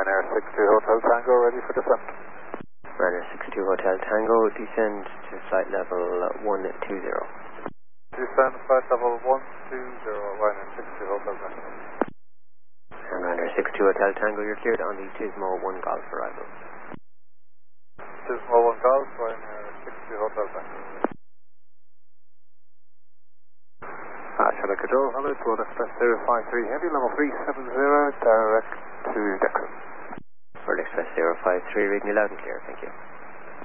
Ryanair 62 Hotel Tango, ready for descent. Ryanair 62 Hotel Tango, descend to flight level 120. Descend flight level 120, Ryanair 62 Hotel Tango. And Ryanair 62 Hotel Tango, you're cleared on the Tismo 1 Golf arrival. Tismo 1 Golf, Ryanair 62 Hotel Tango. Shuttle control, hello, to World Express 053 Heavy, level 370, direct to Deccan. World Express 053, reading you loud and clear, thank you.